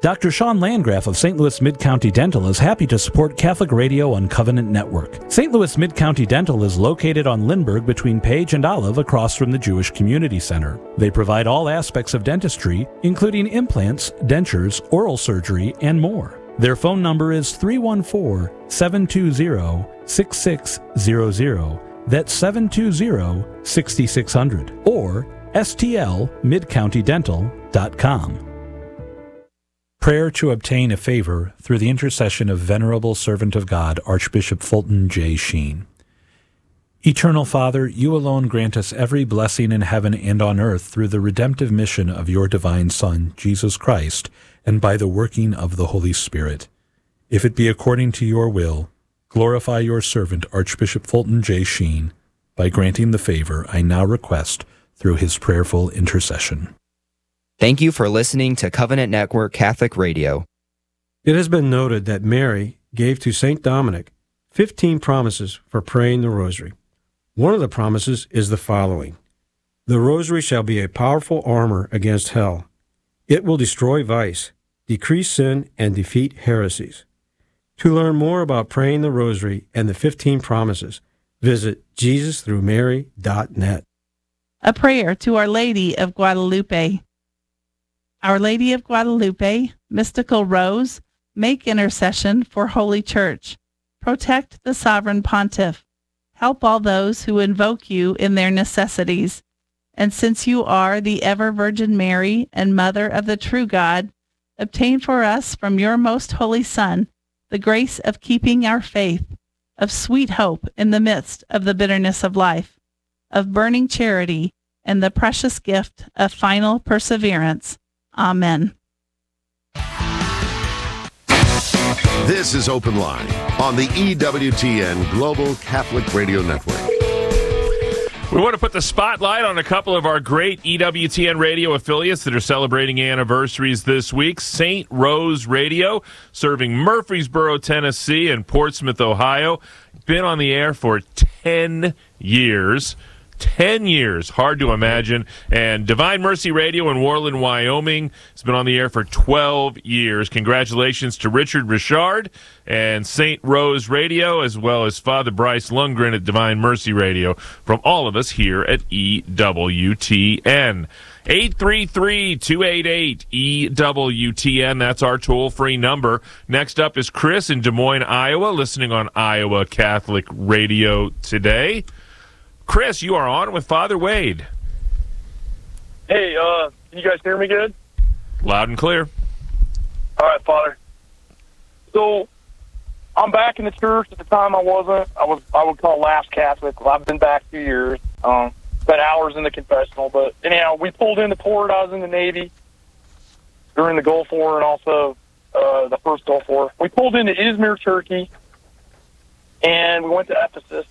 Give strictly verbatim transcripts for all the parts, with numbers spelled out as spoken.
Doctor Sean Landgraf of Saint Louis Mid-County Dental is happy to support Catholic Radio on Covenant Network. Saint Louis Mid-County Dental is located on Lindbergh between Page and Olive across from the Jewish Community Center. They provide all aspects of dentistry, including implants, dentures, oral surgery, and more. Their phone number is three one four, seven two zero, six six zero zero. That's seven two zero, six six zero zero. Or S T L mid county dental dot com. Prayer to obtain a favor through the intercession of Venerable Servant of God, Archbishop Fulton J. Sheen. Eternal Father, you alone grant us every blessing in heaven and on earth through the redemptive mission of your divine Son, Jesus Christ, and by the working of the Holy Spirit. If it be according to your will, glorify your servant, Archbishop Fulton J. Sheen, by granting the favor I now request through his prayerful intercession. Thank you for listening to Covenant Network Catholic Radio. It has been noted that Mary gave to Saint Dominic fifteen promises for praying the rosary. One of the promises is the following: the rosary shall be a powerful armor against hell. It will destroy vice, decrease sin, and defeat heresies. To learn more about praying the rosary and the fifteen promises, visit jesus through mary dot net. A prayer to Our Lady of Guadalupe. Our Lady of Guadalupe, mystical rose, make intercession for Holy Church. Protect the sovereign pontiff. Help all those who invoke you in their necessities. And since you are the ever-Virgin Mary and Mother of the true God, obtain for us from your most holy Son the grace of keeping our faith, of sweet hope in the midst of the bitterness of life, of burning charity, and the precious gift of final perseverance. Amen. This is Open Line on the E W T N Global Catholic Radio Network. We want to put the spotlight on a couple of our great E W T N radio affiliates that are celebrating anniversaries this week. Saint Rose Radio, serving Murfreesboro, Tennessee, and Portsmouth, Ohio. Been on the air for ten years. Ten years, hard to imagine. And Divine Mercy Radio in Worland, Wyoming has been on the air for twelve years. Congratulations to Richard Richard and Saint Rose Radio, as well as Father Bryce Lundgren at Divine Mercy Radio, from all of us here at E W T N. eight three three, two eight eight, E W T N. That's our toll-free number. Next up is Chris in Des Moines, Iowa, listening on Iowa Catholic Radio today. Chris, you are on with Father Wade. Hey, uh, can you guys hear me good? Loud and clear. All right, Father. So, I'm back in the church. At the time I wasn't. I was, I would call last Catholic. Well, I've been back two years. Um, spent hours in the confessional. But anyhow, we pulled into port. I was in the Navy during the Gulf War and also uh, the first Gulf War. We pulled into Izmir, Turkey, and we went to Ephesus.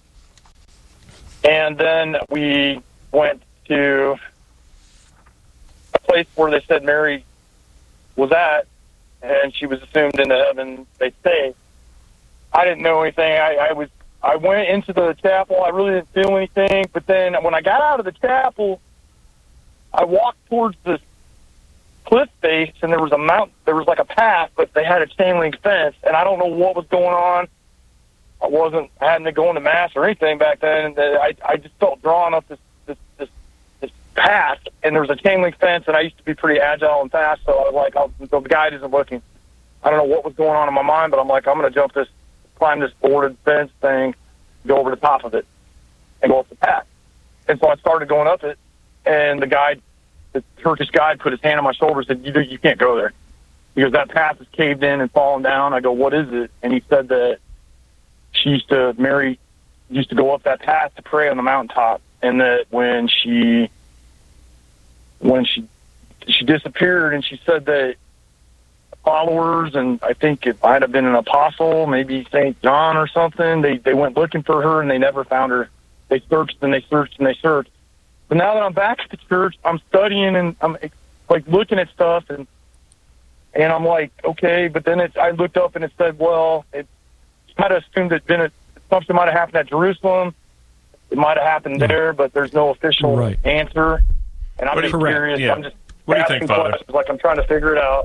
And then we went to a place where they said Mary was at, and she was assumed into heaven, they say. I didn't know anything. I, I was I went into the chapel. I really didn't feel anything. But then when I got out of the chapel, I walked towards this cliff face, and there was a mountain. There was like a path, but they had a chain link fence, and I don't know what was going on. I wasn't I hadn't been going to mass or anything back then. And I I just felt drawn up this this this, this path, and there was a chain link fence, and I used to be pretty agile and fast, so I was like, I'll, the guide isn't looking. I don't know what was going on in my mind, but I'm like, I'm going to jump this, climb this boarded fence thing, go over the top of it, and go up the path. And so I started going up it, and the guide, the Turkish guide, put his hand on my shoulder and said, you you can't go there because that path is caved in and fallen down. I go, what is it? And he said that she used to, Mary used to go up that path to pray on the mountaintop, and that when she, when she, she disappeared, and she said that followers, and I think it might have been an apostle, maybe Saint John or something, they, they went looking for her, and they never found her. They searched, and they searched, and they searched. But now that I'm back at the church, I'm studying, and I'm, like, looking at stuff, and and I'm like, okay, but then it, I looked up, and it said, well, it might have assumed that been a, something might have happened at Jerusalem. It might have happened there, but there's no official right. answer. And I'm What just do you- curious. yeah. I'm just What do you asking think, Father? questions, like I'm trying to figure it out.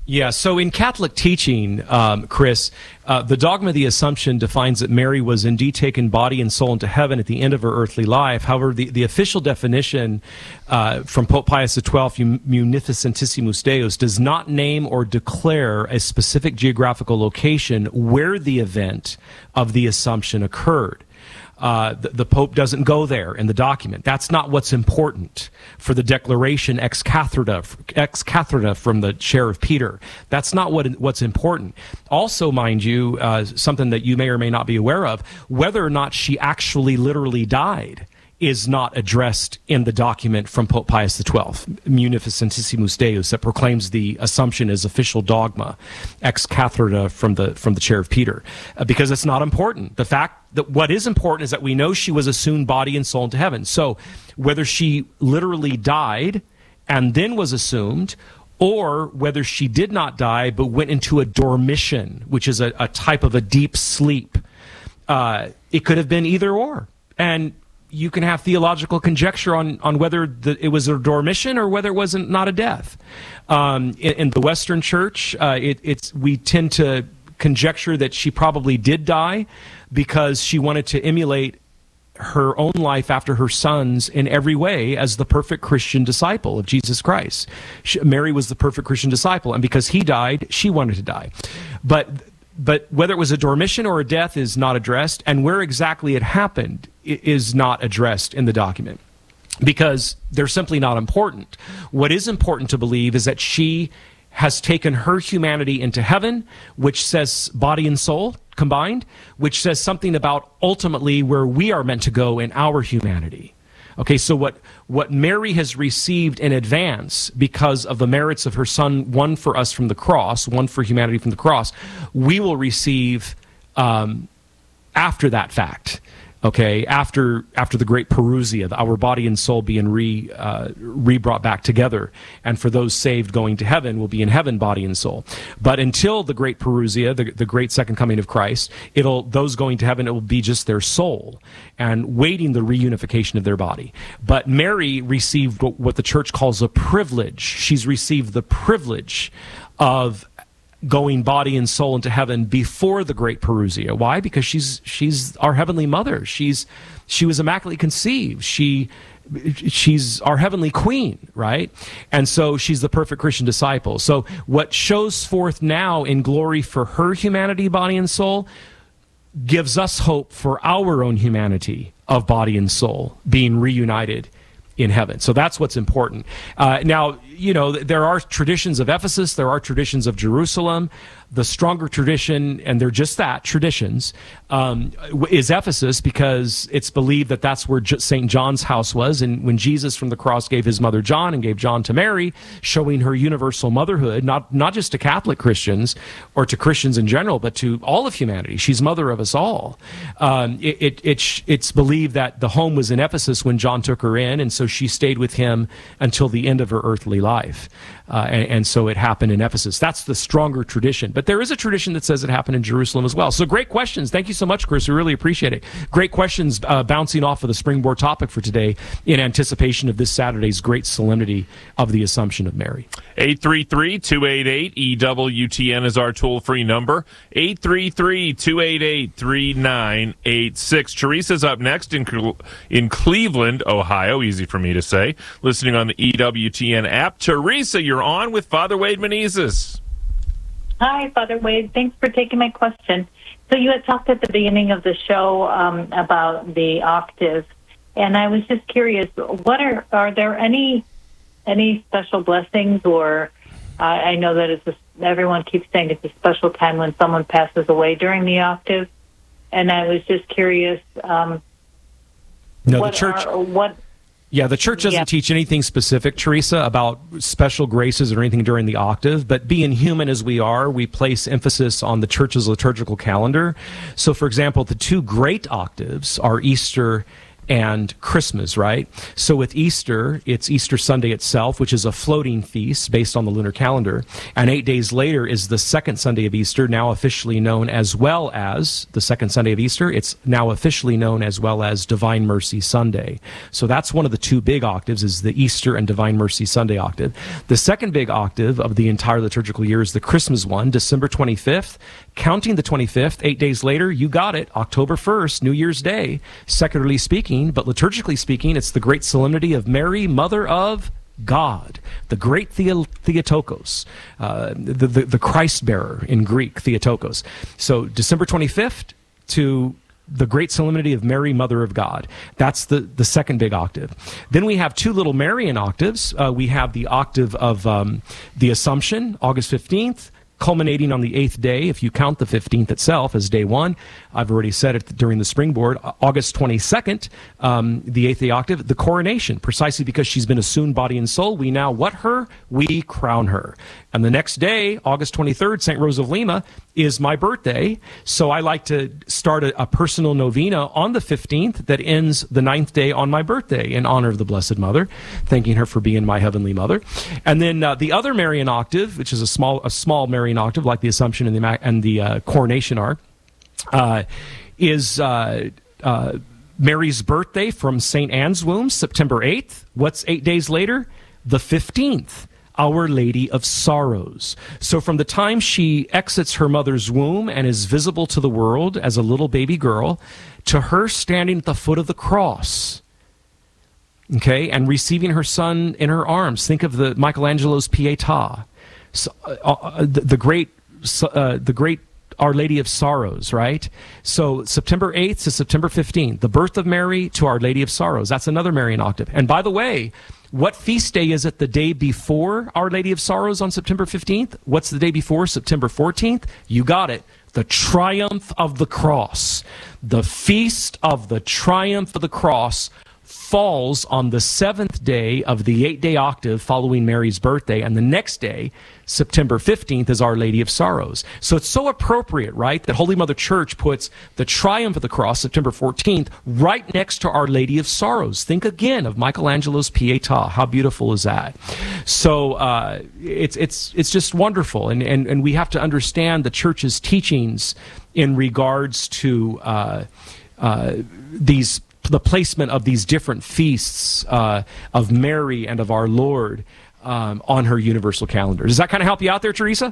Yeah, so in Catholic teaching, um, Chris, uh, the dogma of the Assumption defines that Mary was indeed taken body and soul into heaven at the end of her earthly life. However, the, the official definition uh, from Pope Pius the twelfth, Munificentissimus Deus, does not name or declare a specific geographical location where the event of the Assumption occurred. Uh, the, the Pope doesn't go there in the document. That's not what's important for the declaration ex cathedra, ex cathedra from the chair of Peter. That's not what what's important. Also, mind you, uh, something that you may or may not be aware of, whether or not she actually literally died is not addressed in the document from Pope Pius the twelfth, Munificentissimus Deus, that proclaims the Assumption as official dogma, ex cathedra from the from the chair of Peter, uh, because it's not important. The fact that what is important is that we know she was assumed body and soul into heaven. So whether she literally died and then was assumed, or whether she did not die but went into a dormition, which is a, a type of a deep sleep, uh, it could have been either or. And you can have theological conjecture on, on whether the, it was a dormition or whether it wasn't not a death. Um, in, in the Western Church, uh, it, it's we tend to conjecture that she probably did die because she wanted to emulate her own life after her son's in every way as the perfect Christian disciple of Jesus Christ. She, Mary was the perfect Christian disciple, and because he died, she wanted to die. But But whether it was a dormition or a death is not addressed, and where exactly it happened is not addressed in the document because they're simply not important. What is important to believe is that she has taken her humanity into heaven, which says body and soul combined, which says something about ultimately where we are meant to go in our humanity. Okay, so what, what Mary has received in advance because of the merits of her son, one for us from the cross, one for humanity from the cross, we will receive um, after that fact. Okay, after after the great parousia, our body and soul being re uh, re brought back together, and for those saved going to heaven will be in heaven, body and soul. But until the great parousia, the, the great second coming of Christ, it'll those going to heaven, it will be just their soul and waiting the reunification of their body. But Mary received what, what the church calls a privilege. She's received the privilege of going body and soul into heaven before the great parousia. Why? Because she's she's our heavenly mother. She's she was immaculately conceived. She she's our heavenly queen, right? And so she's the perfect Christian disciple. So what shows forth now in glory for her humanity, body and soul, gives us hope for our own humanity of body and soul being reunited in heaven. So that's what's important. Uh, now, you know, there are traditions of Ephesus, there are traditions of Jerusalem. The stronger tradition, and they're just that, traditions, um, is Ephesus, because it's believed that that's where Saint John's house was. And when Jesus from the cross gave his mother John and gave John to Mary, showing her universal motherhood, not, not just to Catholic Christians or to Christians in general, but to all of humanity. She's mother of us all. Um, it, it, it, it's believed that the home was in Ephesus when John took her in, and so she stayed with him until the end of her earthly life. Uh, and, and so it happened in Ephesus. That's the stronger tradition. But there is a tradition that says it happened in Jerusalem as well. So great questions. Thank you so much, Chris. We really appreciate it. Great questions uh, bouncing off of the springboard topic for today in anticipation of this Saturday's great solemnity of the Assumption of Mary. eight three three, two eight eight, E W T N is our toll-free number. eight three three, two eight eight, three nine eight six. Teresa's up next in, in Cleveland, Ohio. Easy for me to say. Listening on the E W T N app. Teresa, you're on with Father Wade Menezes. Hi, Father Wade. Thanks for taking my question. So you had talked at the beginning of the show um, about the octave, and I was just curious, what are are there any any special blessings, or uh, I know that it's a, everyone keeps saying it's a special time when someone passes away during the octave, and I was just curious. Um, no, what the church. Are, what Yeah, the church doesn't yeah. teach anything specific, Teresa, about special graces or anything during the octave, but being human as we are, we place emphasis on the church's liturgical calendar. So, for example, the two great octaves are Easter and Christmas, right? So with Easter, it's Easter Sunday itself, which is a floating feast based on the lunar calendar. And eight days later is the second Sunday of Easter, now officially known as well as the second Sunday of Easter. It's now officially known as well as Divine Mercy Sunday. So that's one of the two big octaves, is the Easter and Divine Mercy Sunday octave. The second big octave of the entire liturgical year is the Christmas one, December twenty-fifth. Counting the twenty-fifth, eight days later, you got it, October first, New Year's Day, secularly speaking, but liturgically speaking, it's the great solemnity of Mary, Mother of God, the great Theo- Theotokos, uh, the, the, the Christ bearer in Greek, Theotokos. So December twenty-fifth to the great solemnity of Mary, Mother of God. That's the, the second big octave. Then we have two little Marian octaves. Uh, we have the octave of um, the Assumption, August fifteenth, culminating on the eighth day, if you count the fifteenth itself as day one. I've already said it during the springboard. August twenty-second, um, the eighth day octave, the coronation, precisely because she's been assumed body and soul. We now what her? We crown her. And the next day, August twenty-third, Saint Rose of Lima, is my birthday. So I like to start a, a personal novena on the fifteenth that ends the ninth day on my birthday in honor of the Blessed Mother, thanking her for being my Heavenly Mother. And then uh, the other Marian octave, which is a small a small Marian octave like the Assumption and the, and the uh, coronation are, uh, is uh, uh, Mary's birthday from Saint Anne's womb, September eighth. What's eight days later? The fifteenth. Our Lady of Sorrows. So from the time she exits her mother's womb and is visible to the world as a little baby girl, to her standing at the foot of the cross, okay, and receiving her son in her arms. Think of the Michelangelo's Pietà, so, uh, uh, the, the great, uh, the great Our Lady of Sorrows, right? So September eighth to September fifteenth, the birth of Mary to Our Lady of Sorrows. That's another Marian octave. And by the way, what feast day is it the day before Our Lady of Sorrows on September fifteenth? What's the day before, September fourteenth? You got it. The Triumph of the Cross. The Feast of the Triumph of the Cross falls on the seventh day of the eight-day octave following Mary's birthday, and the next day, September fifteenth, is Our Lady of Sorrows. So it's so appropriate, right, that Holy Mother Church puts the Triumph of the Cross, September fourteenth, right next to Our Lady of Sorrows. Think again of Michelangelo's Pietà. How beautiful is that? So uh, it's it's it's just wonderful, and, and, and we have to understand the Church's teachings in regards to uh, uh, these the placement of these different feasts uh, of Mary and of our Lord um, on her universal calendar. Does that kind of help you out there, Teresa?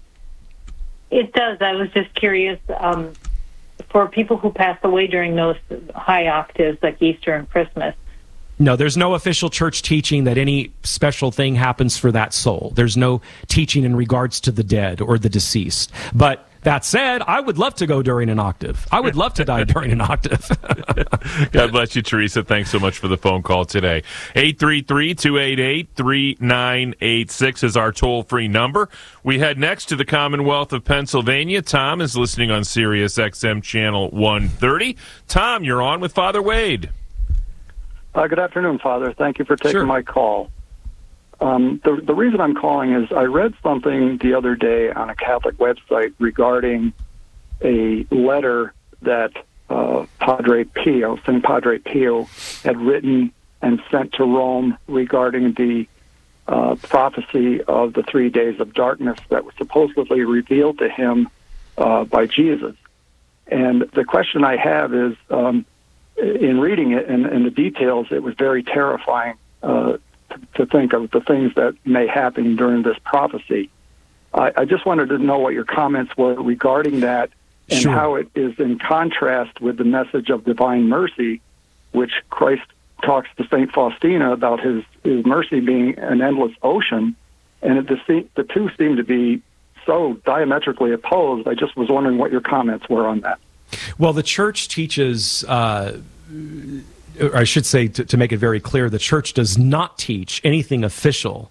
It does. I was just curious, um, for people who pass away during those high octaves like Easter and Christmas. No, there's no official church teaching that any special thing happens for that soul. There's no teaching in regards to the dead or the deceased. But that said, I would love to go during an octave. I would love to die during an octave. God bless you, Teresa. Thanks so much for the phone call today. eight three three, two eight eight, three nine eight six is our toll-free number. We head next to the Commonwealth of Pennsylvania. Tom is listening on Sirius X M Channel one thirty. Tom, you're on with Father Wade. Uh, good afternoon, Father. Thank you for taking Sure. my call. Um, the, the reason I'm calling is I read something the other day on a Catholic website regarding a letter that uh, Padre Pio, Saint Padre Pio, had written and sent to Rome regarding the uh, prophecy of the three days of darkness that was supposedly revealed to him uh, by Jesus. And the question I have is, um, in reading it and, and the details, it was very terrifying uh, to, to think of the things that may happen during this prophecy. I, I just wanted to know what your comments were regarding that and Sure. how it is in contrast with the message of divine mercy, which Christ talks to Saint Faustina about his, his mercy being an endless ocean. And it, the, the two seem to be so diametrically opposed. I just was wondering what your comments were on that. Well, the Church teaches, uh, or I should say, to, to make it very clear, the Church does not teach anything official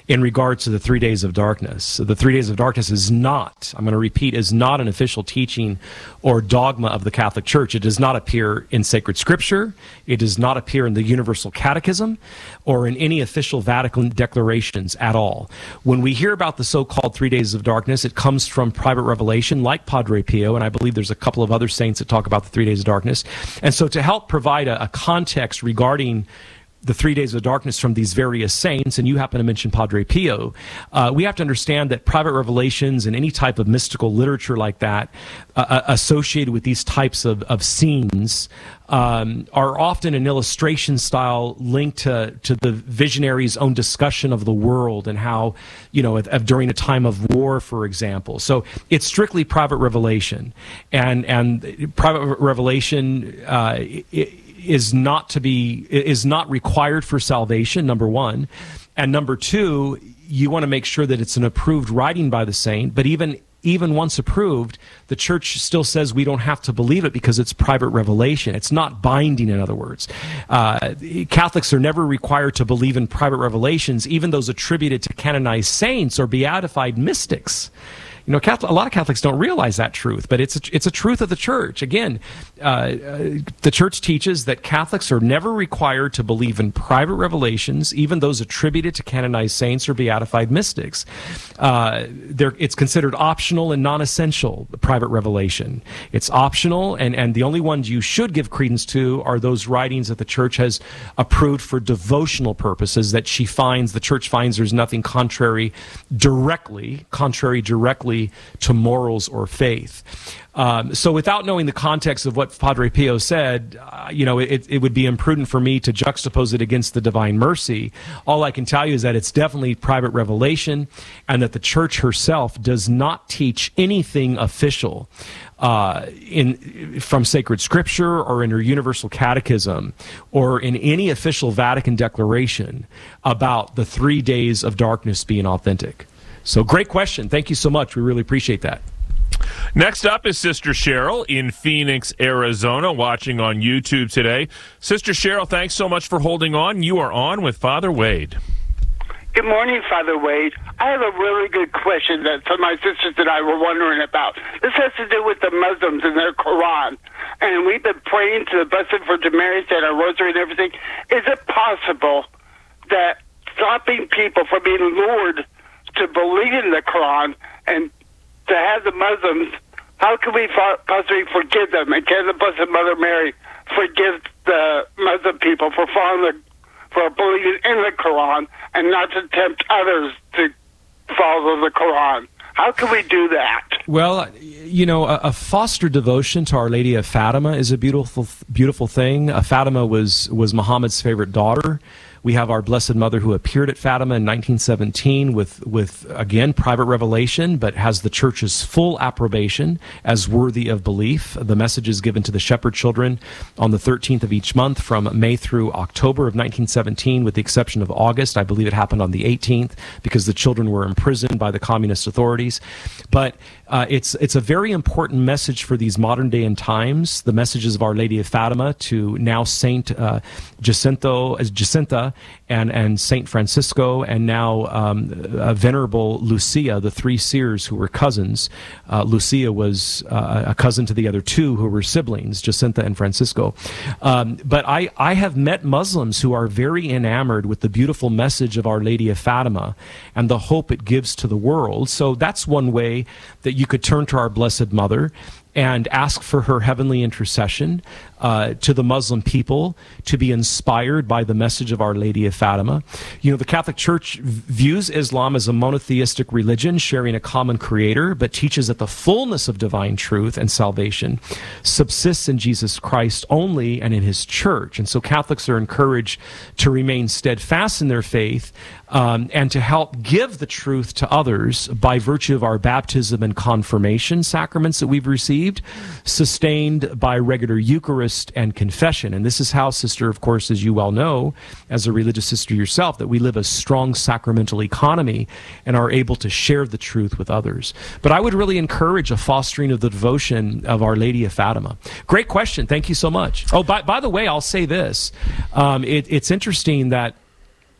in regards to the three days of darkness. So the three days of darkness is not, I'm going to repeat, is not an official teaching or dogma of the Catholic Church. It does not appear in sacred scripture. It does not appear in the Universal Catechism or in any official Vatican declarations at all. When we hear about the so-called three days of darkness, it comes from private revelation like Padre Pio, and I believe there's a couple of other saints that talk about the three days of darkness. And so to help provide a, a context regarding the three days of darkness from these various saints, and you happen to mention Padre Pio, uh, we have to understand that private revelations and any type of mystical literature like that uh, associated with these types of, of scenes um, are often an illustration style linked to, to the visionary's own discussion of the world and how, you know, of, of during a time of war, for example. So it's strictly private revelation, and, and private revelation uh, it, is not to be is not required for salvation, number one, and number two, you want to make sure that it's an approved writing by the saint. But even even once approved, the church still says we don't have to believe it because it's private revelation. It's not binding, in other words. Uh, Catholics are never required to believe in private revelations, even those attributed to canonized saints or beatified mystics. You know, Catholic, a lot of Catholics don't realize that truth, but it's a, it's a truth of the church. Again, uh, uh, the church teaches that Catholics are never required to believe in private revelations, even those attributed to canonized saints or beatified mystics. Uh, it's considered optional and non-essential, the private revelation. It's optional, and, and the only ones you should give credence to are those writings that the church has approved for devotional purposes, that she finds, the church finds there's nothing contrary directly, contrary directly to morals or faith. Um, so without knowing the context of what Padre Pio said, uh, you know, it, it would be imprudent for me to juxtapose it against the divine mercy. All I can tell you is that it's definitely private revelation, and that the church herself does not teach anything official uh, in from sacred scripture or in her universal catechism or in any official Vatican declaration about the three days of darkness being authentic. So great question. Thank you so much. We really appreciate that. Next up is Sister Cheryl in Phoenix, Arizona, watching on YouTube today. Sister Cheryl, thanks so much for holding on. You are on with Father Wade. Good morning, Father Wade. I have a really good question that some of my sisters and I were wondering about. This has to do with the Muslims and their Quran. And we've been praying to the Blessed Virgin Mary, said our rosary and everything. Is it possible that stopping people from being lured to believe in the Quran and to have the Muslims, how can we possibly forgive them? And can the Blessed Mother Mary forgive the Muslim people for following the, for believing in the Quran and not to tempt others to follow the Quran? How can we do that? Well, you know, a, a foster devotion to Our Lady of Fatima is a beautiful, beautiful thing. Uh, Fatima was was Muhammad's favorite daughter. We have our Blessed Mother who appeared at Fatima in nineteen seventeen with, with, again, private revelation, but has the Church's full approbation as worthy of belief. The message is given to the shepherd children on the thirteenth of each month from May through October of nineteen seventeen, with the exception of August. I believe it happened on the eighteenth because the children were imprisoned by the communist authorities. But uh, it's, it's a very important message for these modern day and times, the messages of Our Lady of Fatima to now Saint uh, Jacinto, Jacinta, and, and Saint Francisco, and now um, uh, Venerable Lucia, the three seers who were cousins. Uh, Lucia was uh, a cousin to the other two who were siblings, Jacinta and Francisco. Um, but I, I have met Muslims who are very enamored with the beautiful message of Our Lady of Fatima and the hope it gives to the world. So that's one way that you could turn to our Blessed Mother and ask for her heavenly intercession uh, to the Muslim people to be inspired by the message of Our Lady of Fatima. You know, the Catholic Church views Islam as a monotheistic religion sharing a common creator, but teaches that the fullness of divine truth and salvation subsists in Jesus Christ only and in his church. And so Catholics are encouraged to remain steadfast in their faith um, and to help give the truth to others by virtue of our baptism and confirmation sacraments that we've received, sustained by regular Eucharist and confession. And this is how, sister, of course, as you well know, as a religious sister yourself, that we live a strong sacramental economy and are able to share the truth with others. But I would really encourage a fostering of the devotion of Our Lady of Fatima. Great question. Thank you so much. Oh, by, by the way, I'll say this. Um, it, it's interesting that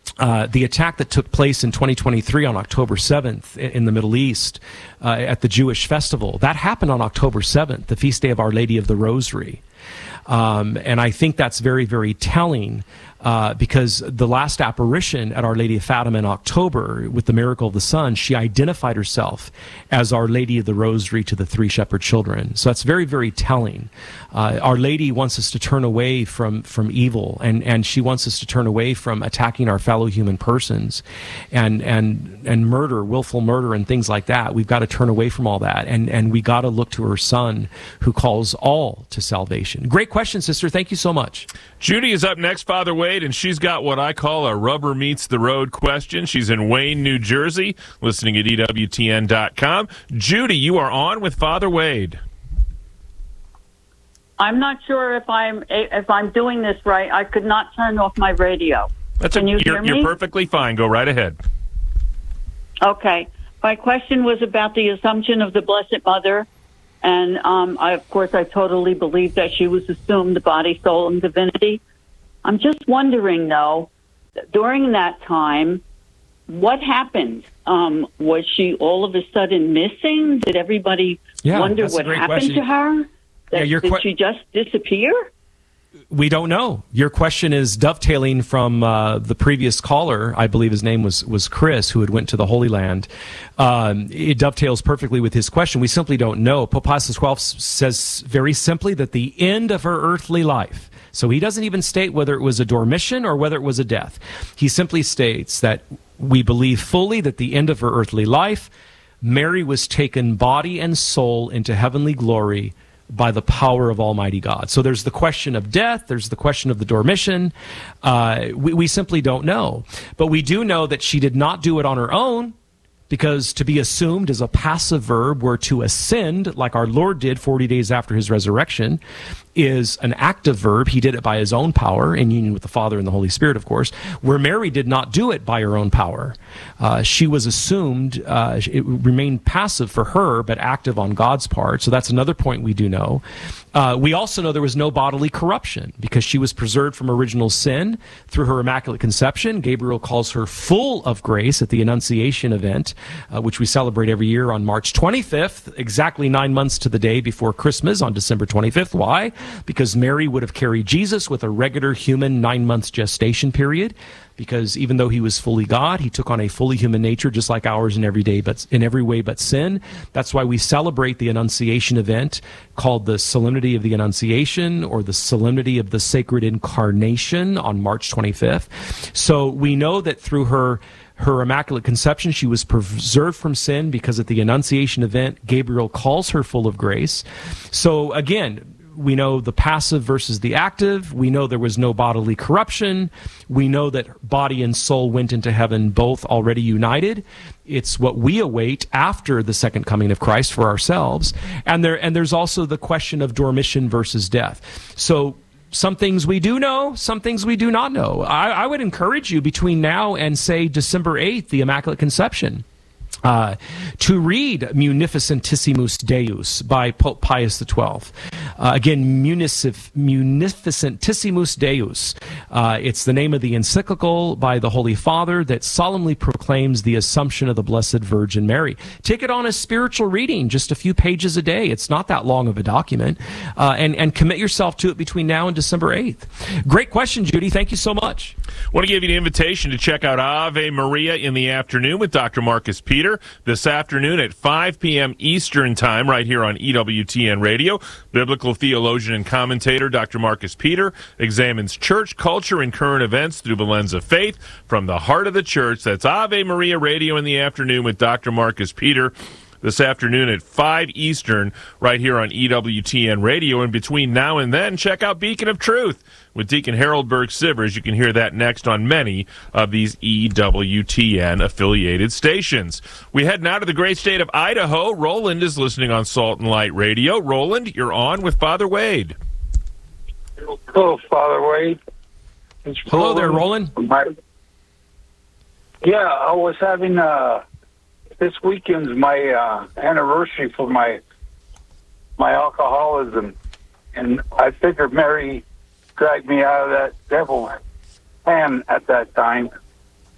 Uh, the attack that took place in twenty twenty-three on October seventh in the Middle East uh, at the Jewish festival, that happened on October seventh, the feast day of Our Lady of the Rosary. Um, and I think that's very, very telling uh, because the last apparition at Our Lady of Fatima in October with the miracle of the sun, she identified herself as Our Lady of the Rosary to the three shepherd children. So that's very, very telling. Uh, Our Lady wants us to turn away from, from evil, and, and she wants us to turn away from attacking our fellow human persons and, and, and murder, willful murder and things like that. We've got to turn away from all that, and, and we got to look to her Son who calls all to salvation. Great question, sister. Thank you so much. Judy is up next, Father Wade, and she's got what I call a rubber meets the road question. She's in Wayne, New Jersey, listening at E W T N dot com. Judy, you are on with Father Wade. I'm not sure if I'm if I'm doing this right. I could not turn off my radio. That's Can a, you you're, hear me? You're perfectly fine. Go right ahead. Okay. My question was about the Assumption of the Blessed Mother. And, um, I, of course, I totally believe that she was assumed the body, soul, and divinity. I'm just wondering, though, during that time, what happened? Um, was she all of a sudden missing? Did everybody Yeah, wonder that's a what great happened question. to her? Yeah, your Did que- she just disappear? We don't know. Your question is dovetailing from uh, the previous caller. I believe his name was was Chris, who had went to the Holy Land. Um, it dovetails perfectly with his question. We simply don't know. Pope Pius the twelfth says very simply that the end of her earthly life. So he doesn't even state whether it was a dormition or whether it was a death. He simply states that we believe fully that the end of her earthly life, Mary was taken body and soul into heavenly glory by the power of Almighty God. So there's the question of death, there's the question of the dormition. Uh, we, we simply don't know. But we do know that she did not do it on her own, because to be assumed is a passive verb, where to ascend, like our Lord did forty days after his resurrection, is an active verb. He did it by his own power, in union with the Father and the Holy Spirit, of course, where Mary did not do it by her own power. Uh, she was assumed, uh, it remained passive for her, but active on God's part. So that's another point we do know. Uh, we also know there was no bodily corruption, because she was preserved from original sin through her Immaculate Conception. Gabriel calls her full of grace at the Annunciation event, uh, which we celebrate every year on March twenty-fifth, exactly nine months to the day before Christmas on December twenty-fifth. Why? Because Mary would have carried Jesus with a regular human nine months gestation period. Because even though he was fully God, he took on a fully human nature, just like ours in every day, but in every way but sin. That's why we celebrate the Annunciation event, called the Solemnity of the Annunciation, or the Solemnity of the Sacred Incarnation, on March twenty-fifth. So we know that through her her Immaculate Conception, she was preserved from sin, because at the Annunciation event, Gabriel calls her full of grace. So again, we know the passive versus the active. We know there was no bodily corruption. We know that body and soul went into heaven both already united. It's what we await after the second coming of Christ for ourselves. And there and there's also the question of dormition versus death. So some things we do know, some things we do not know. I, I would encourage you between now and, say, December eighth, the Immaculate Conception, Uh, to read Munificentissimus Deus by Pope Pius the twelfth. Uh, again, Municif- Munificentissimus Deus. Uh, it's the name of the encyclical by the Holy Father that solemnly proclaims the Assumption of the Blessed Virgin Mary. Take it on as spiritual reading, just a few pages a day. It's not that long of a document. Uh, and, and commit yourself to it between now and December eighth. Great question, Judy. Thank you so much. I want to give you an invitation to check out Ave Maria in the afternoon with Doctor Marcus Peter this afternoon at five p.m. Eastern Time, right here on E W T N Radio. Biblical theologian and commentator Doctor Marcus Peter examines church culture and current events through the lens of faith from the heart of the church. That's Ave Maria Radio in the afternoon with Doctor Marcus Peter this afternoon at five Eastern, right here on E W T N Radio. And between now and then, check out Beacon of Truth with Deacon Harold Burke-Sivers. You can hear that next on many of these E W T N-affiliated stations. We head now to the great state of Idaho. Roland is listening on Salt and Light Radio. Roland, you're on with Father Wade. Hello, Father Wade. It's Hello Roland. there, Roland. My, yeah, I was having... Uh, This weekend's my uh, anniversary for my my alcoholism, and I figured Mary dragged me out of that devil hand at that time.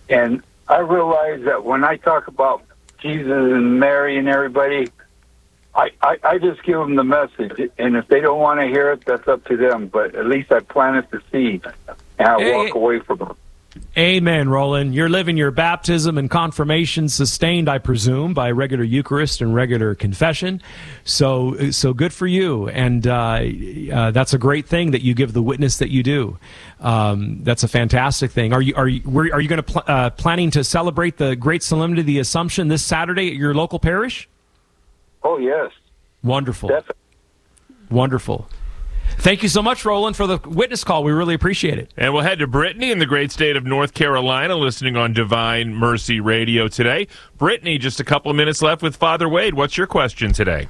And I realize that when I talk about Jesus and Mary and everybody, I, I, I just give them the message. And if they don't want to hear it, that's up to them. But at least I planted the seed, and I Hey. walk away from them. Amen, Roland. You're living your baptism and confirmation sustained, I presume, by regular Eucharist and regular confession. So, so good for you. And uh, uh, that's a great thing that you give the witness that you do. Um, that's a fantastic thing. Are you are you were, are you going to pl- uh, planning to celebrate the great solemnity of the Assumption this Saturday at your local parish? Oh, yes. Wonderful. Definitely. Wonderful. Thank you so much, Roland, for the witness call. We really appreciate it. And we'll head to Brittany in the great state of North Carolina, listening on Divine Mercy Radio today. Brittany, just a couple of minutes left with Father Wade. What's your question today?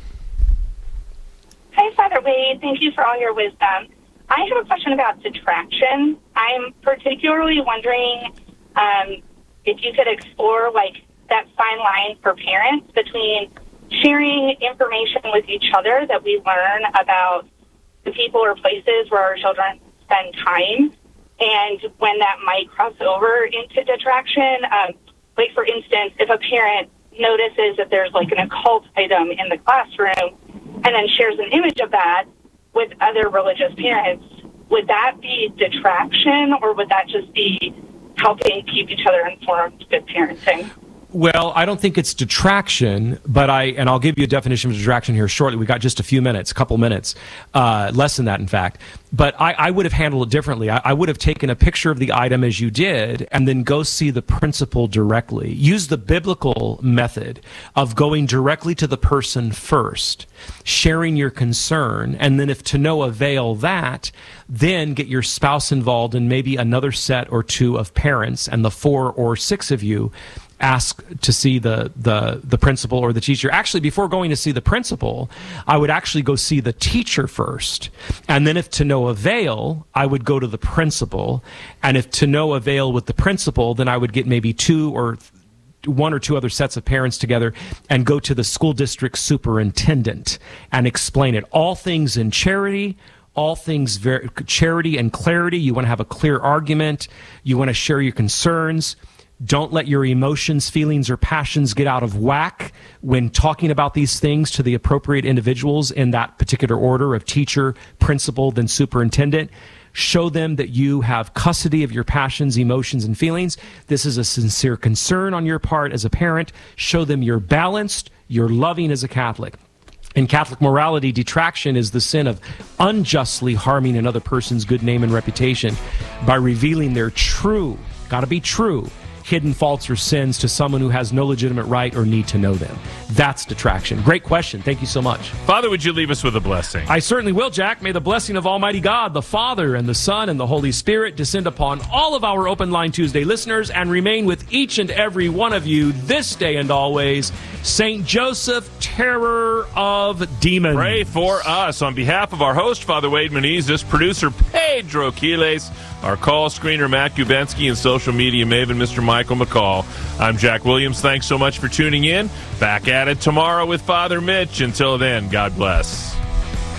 Hi, Father Wade. Thank you for all your wisdom. I have a question about detraction. I'm particularly wondering um, if you could explore, like, that fine line for parents between sharing information with each other that we learn about the people or places where our children spend time, and when that might cross over into detraction. Um, like, for instance, if a parent notices that there's, like, an occult item in the classroom and then shares an image of that with other religious parents, would that be detraction, or would that just be helping keep each other informed, good parenting? Well, I don't think it's detraction, but I, and I'll give you a definition of detraction here shortly. We got just a few minutes, a couple minutes, uh, less than that, in fact. But I, I would have handled it differently. I, I would have taken a picture of the item as you did, and then go see the principal directly. Use the biblical method of going directly to the person first, sharing your concern, and then if to no avail that, then get your spouse involved and maybe another set or two of parents, and the four or six of you ask to see the, the, the principal or the teacher. Actually, before going to see the principal, I would actually go see the teacher first. And then if to no avail, I would go to the principal. And if to no avail with the principal, then I would get maybe two or one or two other sets of parents together and go to the school district superintendent and explain it. All things in charity, all things ver- charity and clarity. You want to have a clear argument. You want to share your concerns. Don't let your emotions, feelings, or passions get out of whack when talking about these things to the appropriate individuals in that particular order of teacher, principal, then superintendent. Show them that you have custody of your passions, emotions, and feelings. This is a sincere concern on your part as a parent. Show them you're balanced, you're loving as a Catholic. In Catholic morality, detraction is the sin of unjustly harming another person's good name and reputation by revealing their true, gotta be true, hidden faults or sins to someone who has no legitimate right or need to know them. That's detraction. Great question. Thank you so much. Father, would you leave us with a blessing? I certainly will, Jack. May the blessing of Almighty God, the Father, and the Son, and the Holy Spirit descend upon all of our Open Line Tuesday listeners and remain with each and every one of you this day and always. Saint Joseph, terror of demons. Pray for us. On behalf of our host, Father Wade Menezes, producer Pedro Quiles, our call screener Matt Gubensky, and social media maven Mister Michael McCall, I'm Jack Williams. Thanks so much for tuning in. Back at it tomorrow with Father Mitch. Until then, God bless.